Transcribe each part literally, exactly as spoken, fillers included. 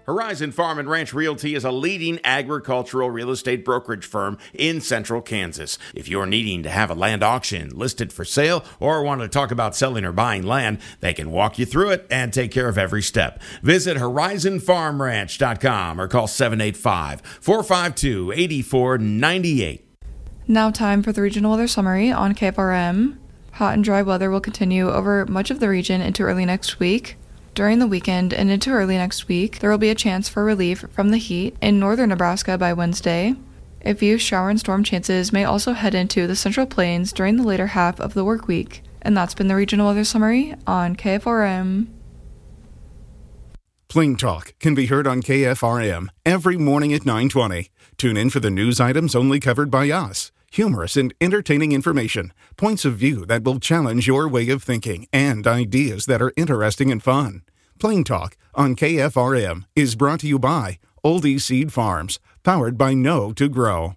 Horizon Farm and Ranch Realty is a leading agricultural real estate brokerage firm in central Kansas. If you're needing to have a land auction listed for sale or want to talk about selling or buying land, they can walk you through it and take care of every step. Visit horizon farm ranch dot com or call seven eight five, four five two, eight four nine eight. Now time for the regional weather summary on K F R M. Hot and dry weather will continue over much of the region into early next week. During the weekend and into early next week, there will be a chance for relief from the heat in northern Nebraska by Wednesday. A few shower and storm chances may also head into the Central Plains during the later half of the work week. And that's been the regional weather summary on K F R M. Plain Talk can be heard on K F R M every morning at nine twenty. Tune in for the news items only covered by us. Humorous and entertaining information, points of view that will challenge your way of thinking, and ideas that are interesting and fun. Plain Talk on K F R M is brought to you by Oldie Seed Farms, powered by Know to Grow.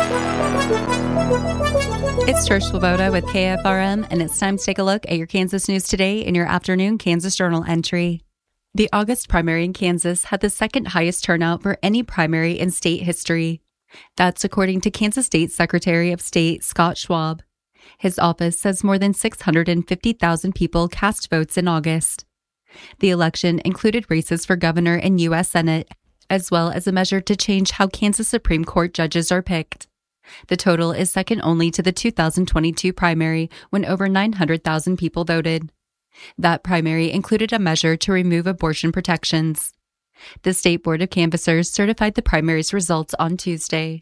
It's Trish Swoboda with K F R M, and it's time to take a look at your Kansas news today in your afternoon Kansas Journal entry. The August primary in Kansas had the second highest turnout for any primary in state history. That's according to Kansas State Secretary of State Scott Schwab. His office says more than six hundred fifty thousand people cast votes in August. The election included races for governor and U S Senate, as well as a measure to change how Kansas Supreme Court judges are picked. The total is second only to the two thousand twenty-two primary, when over nine hundred thousand people voted. That primary included a measure to remove abortion protections. The State Board of Canvassers certified the primary's results on Tuesday.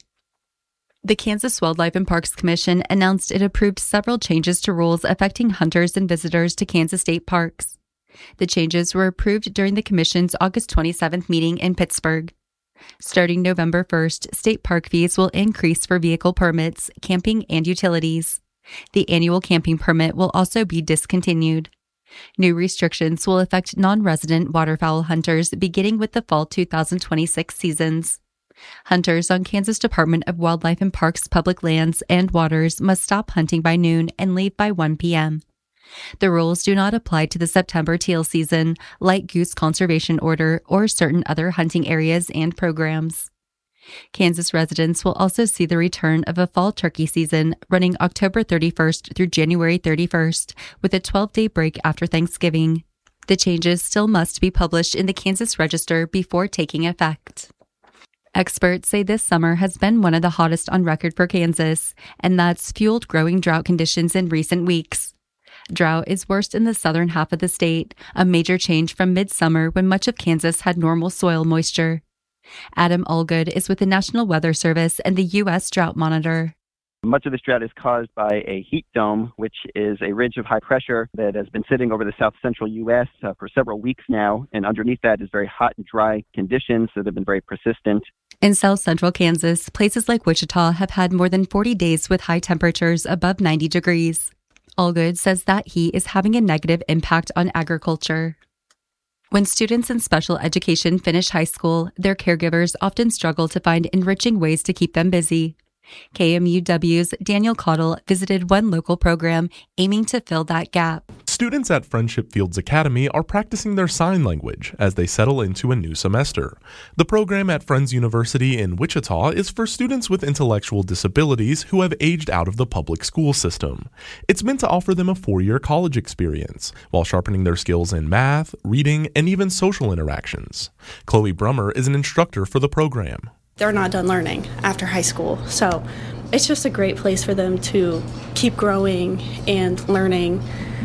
The Kansas Wildlife and Parks Commission announced it approved several changes to rules affecting hunters and visitors to Kansas state parks. The changes were approved during the Commission's August twenty-seventh meeting in Pittsburgh. Starting November first, state park fees will increase for vehicle permits, camping, and utilities. The annual camping permit will also be discontinued. New restrictions will affect non-resident waterfowl hunters beginning with the fall two thousand twenty-six seasons. Hunters on Kansas Department of Wildlife and Parks public lands and waters must stop hunting by noon and leave by one p.m. The rules do not apply to the September teal season, light goose conservation order, or certain other hunting areas and programs. Kansas residents will also see the return of a fall turkey season running October thirty-first through January thirty-first, with a twelve-day break after Thanksgiving. The changes still must be published in the Kansas Register before taking effect. Experts say this summer has been one of the hottest on record for Kansas, and that's fueled growing drought conditions in recent weeks. Drought is worst in the southern half of the state, a major change from midsummer when much of Kansas had normal soil moisture. Adam Allgood is with the National Weather Service and the U S Drought Monitor. Much of this drought is caused by a heat dome, which is a ridge of high pressure that has been sitting over the south central U S uh, for several weeks now. And underneath that is very hot and dry conditions that have been very persistent. In south central Kansas, places like Wichita have had more than forty days with high temperatures above ninety degrees. Allgood says that heat is having a negative impact on agriculture. When students in special education finish high school, their caregivers often struggle to find enriching ways to keep them busy. K M U W's Daniel Cottle visited one local program aiming to fill that gap. Students at Friendship Fields Academy are practicing their sign language as they settle into a new semester. The program at Friends University in Wichita is for students with intellectual disabilities who have aged out of the public school system. It's meant to offer them a four-year college experience while sharpening their skills in math, reading, and even social interactions. Chloe Brummer is an instructor for the program. They're not done learning after high school, so it's just a great place for them to keep growing and learning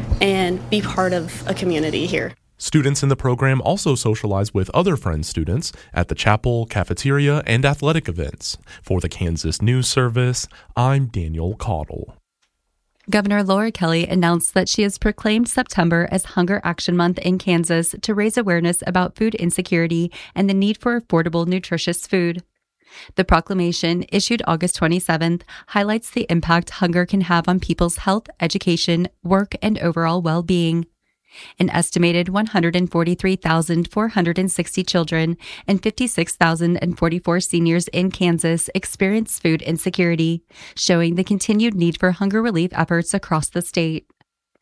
and be part of a community here. Students in the program also socialize with other Friends students at the chapel, cafeteria, and athletic events. For the Kansas News Service, I'm Daniel Cottle. Governor Laura Kelly announced that she has proclaimed September as Hunger Action Month in Kansas to raise awareness about food insecurity and the need for affordable, nutritious food. The proclamation, issued August twenty-seventh, highlights the impact hunger can have on people's health, education, work, and overall well-being. An estimated one hundred forty-three thousand four hundred sixty children and fifty-six thousand forty-four seniors in Kansas experience food insecurity, showing the continued need for hunger relief efforts across the state.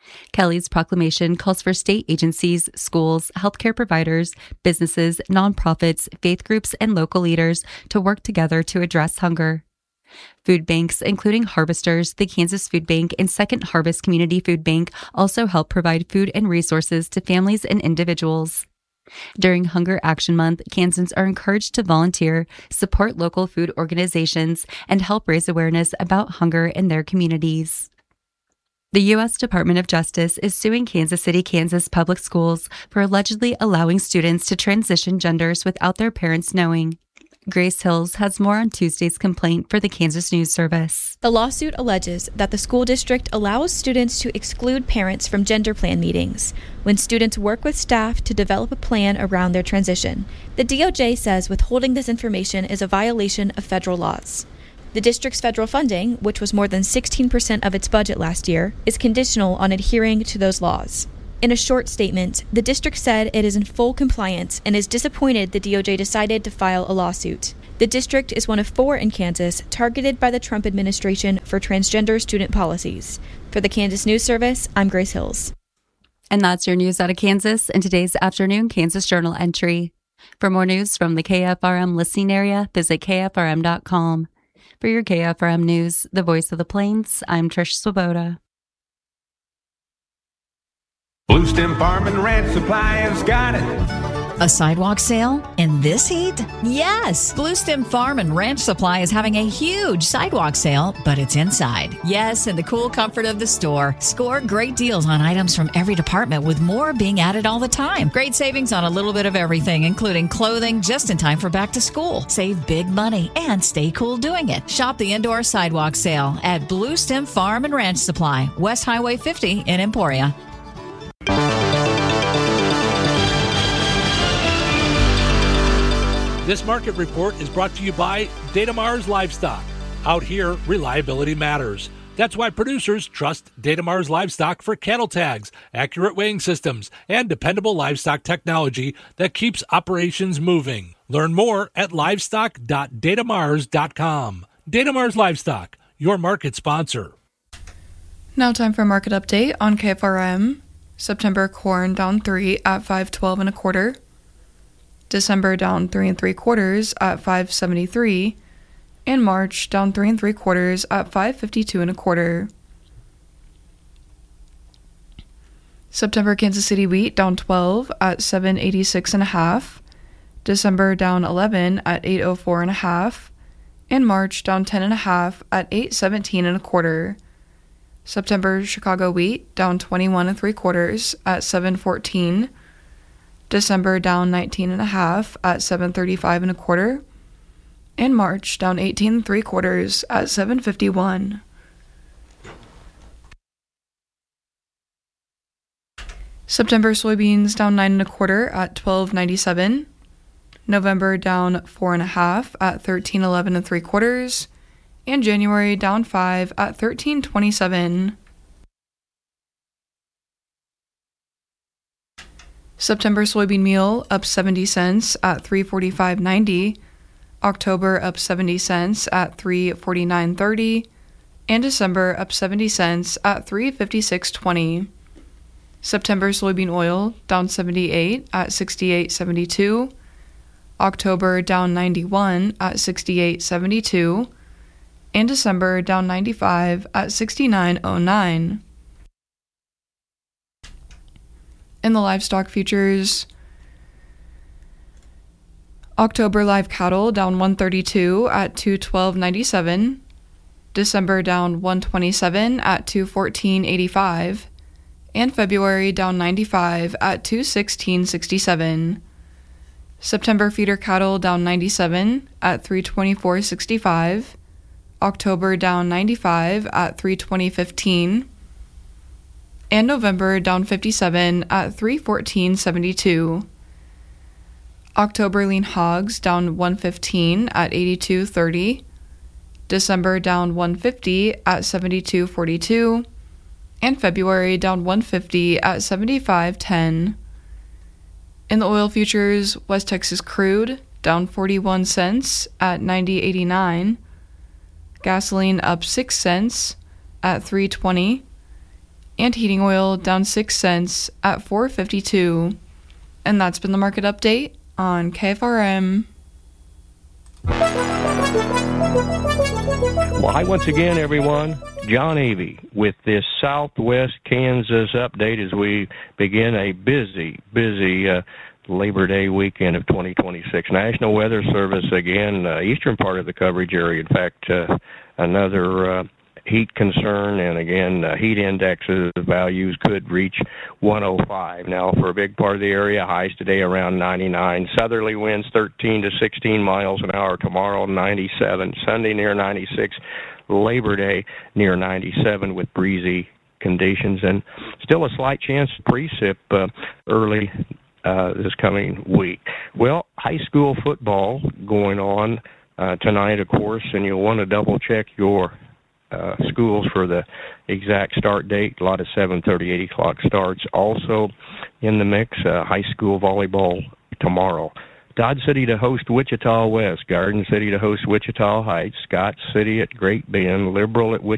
Kelly's proclamation calls for state agencies, schools, healthcare providers, businesses, nonprofits, faith groups, and local leaders to work together to address hunger. Food banks, including Harvesters, the Kansas Food Bank, and Second Harvest Community Food Bank, also help provide food and resources to families and individuals. During Hunger Action Month, Kansans are encouraged to volunteer, support local food organizations, and help raise awareness about hunger in their communities. The U S Department of Justice is suing Kansas City, Kansas public schools for allegedly allowing students to transition genders without their parents knowing. Grace Hills has more on Tuesday's complaint for the Kansas News Service. The lawsuit alleges that the school district allows students to exclude parents from gender plan meetings when students work with staff to develop a plan around their transition. The D O J says withholding this information is a violation of federal laws. The district's federal funding, which was more than sixteen percent of its budget last year, is conditional on adhering to those laws. In a short statement, the district said it is in full compliance and is disappointed the D O J decided to file a lawsuit. The district is one of four in Kansas targeted by the Trump administration for transgender student policies. For the Kansas News Service, I'm Grace Hills. And that's your news out of Kansas in today's afternoon Kansas Journal entry. For more news from the K F R M listening area, visit K F R M dot com. For your K F R M News, the voice of the Plains, I'm Trish Swoboda. Blue Stem Farm and Ranch Supply has got it. A sidewalk sale in this heat? Yes! Blue Stem Farm and Ranch Supply is having a huge sidewalk sale, but it's inside. Yes, in the cool comfort of the store. Score great deals on items from every department with more being added all the time. Great savings on a little bit of everything, including clothing just in time for back to school. Save big money and stay cool doing it. Shop the indoor sidewalk sale at Blue Stem Farm and Ranch Supply, West Highway fifty in Emporia. This market report is brought to you by Datamars Livestock. Out here, reliability matters. That's why producers trust Datamars Livestock for cattle tags, accurate weighing systems, and dependable livestock technology that keeps operations moving. Learn more at livestock dot datamars dot com. Datamars Livestock, your market sponsor. Now time for a market update on K F R M. September corn down three at five twelve and a quarter. December down three and three quarters at five seventy-three, and March down three and three quarters at five fifty-two and a quarter. September Kansas City wheat down twelve at seven eighty-six and a half. December down eleven at eight oh four and a half, and March down ten and a half at eight seventeen and a quarter. September Chicago wheat down twenty-one and three quarters at seven fourteen. December down nineteen and a half at seven thirty-five and a quarter, and March down eighteen and three quarters at seven fifty-one. September soybeans down nine and a quarter at twelve ninety-seven. November down four and a half at thirteen eleven and three quarters, and January down five at thirteen twenty-seven. September soybean meal up seventy cents at three forty-five ninety, October up seventy cents at three forty-nine thirty, and December up seventy cents at three fifty-six twenty. September soybean oil down seventy-eight at sixty-eight seventy-two, October down ninety-one at sixty-eight seventy-two, and December down ninety-five at sixty-nine oh nine. In the livestock futures, October live cattle down one thirty-two at two twelve ninety-seven, December down one twenty-seven at two fourteen eighty-five, and February down ninety-five at two sixteen sixty-seven. September feeder cattle down ninety-seven at three twenty-four sixty-five, October down ninety-five at three twenty fifteen, and November down fifty-seven at three fourteen seventy-two. October lean hogs down one fifteen at eighty-two thirty, December down one fifty at seventy-two forty-two, and February down one fifty at seventy-five ten. In the oil futures, West Texas crude down forty-one cents at ninety eighty-nine, gasoline up six cents at three twenty, And heating oil down six cents at four fifty-two. And that's been the market update on K F R M. Well, hi once again, everyone. John Avey with this Southwest Kansas update as we begin a busy, busy uh, Labor Day weekend of twenty twenty-six. National Weather Service, again, uh, eastern part of the coverage area. In fact, uh, another uh, heat concern, and again, uh, heat indexes values could reach one oh five. Now, for a big part of the area, highs today around ninety-nine. Southerly winds thirteen to sixteen miles an hour. Tomorrow, ninety-seven. Sunday, near ninety-six. Labor Day, near ninety-seven with breezy conditions, and still a slight chance of precip uh, early uh, this coming week. Well, high school football going on uh, tonight, of course, and you'll want to double-check your Uh, schools for the exact start date. A lot of seven thirty, eight o'clock starts. Also in the mix, uh, high school volleyball tomorrow. Dodge City to host Wichita West. Garden City to host Wichita Heights. Scott City at Great Bend. Liberal at Wichita.